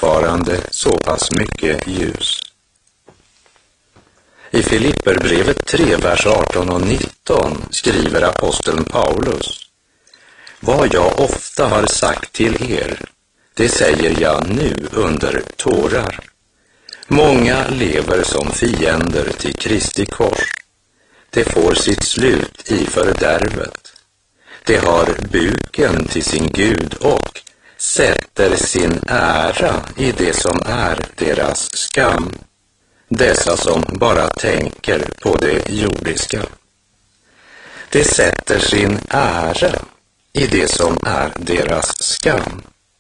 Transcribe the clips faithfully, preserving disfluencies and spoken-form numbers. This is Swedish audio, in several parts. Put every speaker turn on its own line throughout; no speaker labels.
fortfarande så pass mycket ljus. I Filipperbrevet tre, vers arton och nitton skriver aposteln Paulus: Vad jag ofta har sagt till er, det säger jag nu under tårar. Många lever som fiender till Kristi kors. Det får sitt slut i fördärvet. Det har buken till sin Gud och sätter sin ära i det som är deras skam. Dessa som bara tänker på det jordiska. Det sätter sin ära i det som är deras skam.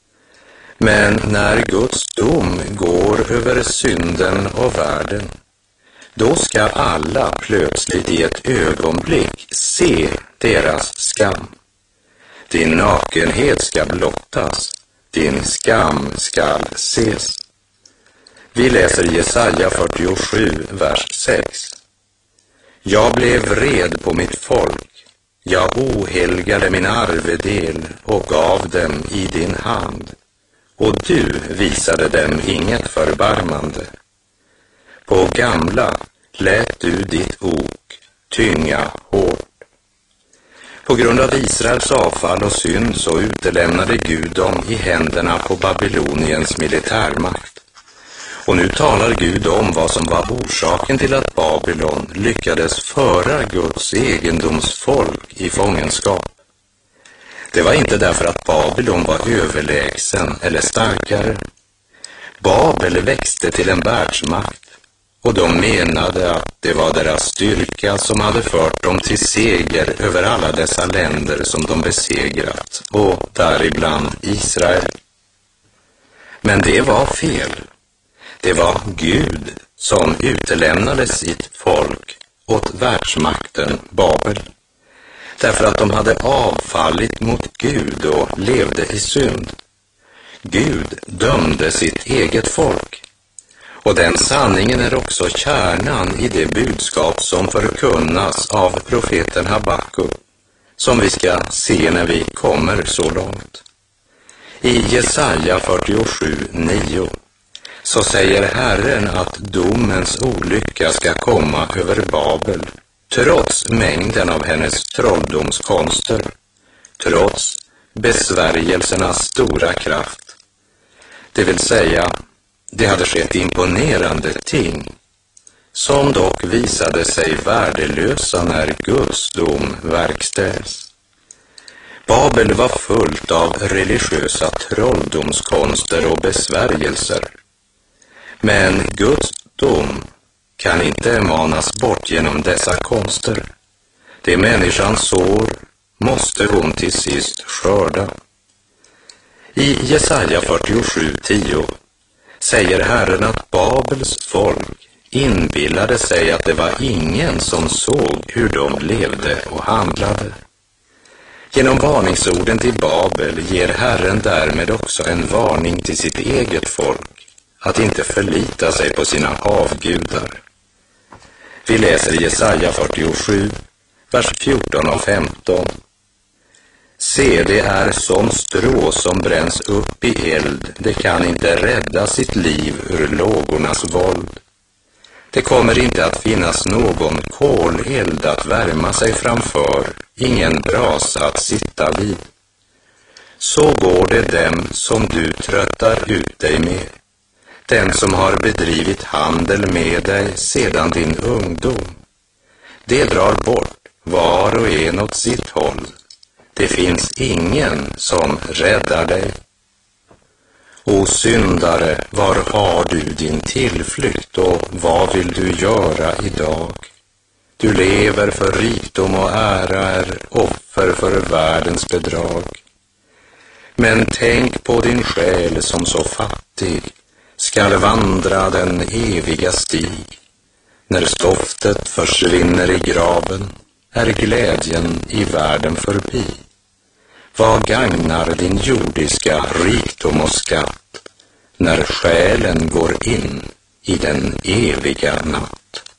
Men när Guds dom går över synden och världen, då ska alla plötsligt i ett ögonblick se deras skam. Din nakenhet ska blottas, din skam ska ses. Vi läser Jesaja fyrtiosju, vers sex. Jag blev vred på mitt folk, jag ohelgade min arvedel och gav dem i din hand. Och du visade dem inget förbarmande. På gamla lät du ditt ok tynga hårt. På grund av Israels avfall och synd så utelämnade Gud dem i händerna på Babyloniens militärmakt. Och nu talar Gud om vad som var orsaken till att Babylon lyckades föra Guds egendomsfolk i fångenskap. Det var inte därför att Babylon var överlägsen eller starkare. Babel växte till en världsmakt, och de menade att det var deras styrka som hade fört dem till seger över alla dessa länder som de besegrat, och däribland Israel. Men det var fel. Det var Gud som utelämnade sitt folk åt världsmakten Babel. Därför att de hade avfallit mot Gud och levde i synd. Gud dömde sitt eget folk. Och den sanningen är också kärnan i det budskap som förkunnas av profeten Habakuk, som vi ska se när vi kommer så långt. I Jesaja fyrtiosju, nio så säger Herren att domens olycka ska komma över Babel, trots mängden av hennes trolldomskonster, trots besvärjelsernas stora kraft. Det vill säga, det hade skett imponerande ting, som dock visade sig värdelösa när Guds dom verkställs. Babel var fullt av religiösa trolldomskonster och besvärjelser. Men Guds dom kan inte manas bort genom dessa konster. Det människan sår måste hon till sist skörda. I Jesaja fyrtiosju, tio säger Herren att Babels folk inbillade sig att det var ingen som såg hur de levde och handlade. Genom varningsorden till Babel ger Herren därmed också en varning till sitt eget folk att inte förlita sig på sina avgudar. Vi läser Jesaja fyrtiosju, vers fjorton och femton. Se, det är som strå som bränns upp i eld. Det kan inte rädda sitt liv ur lågornas våld. Det kommer inte att finnas någon koleld att värma sig framför, ingen brasa att sitta vid. Så går det dem som du tröttar ut dig med, den som har bedrivit handel med dig sedan din ungdom. Det drar bort var och en åt sitt håll. Det finns ingen som räddar dig. O syndare, var har du din tillflykt och vad vill du göra idag? Du lever för rikdom och ära, är offer för världens bedrag. Men tänk på din själ som så fattig skall vandra den eviga stig. När stoftet försvinner i graven är glädjen i världen förbi. Vad gagnar din jordiska rikdom och skatt när själen går in i den eviga natt?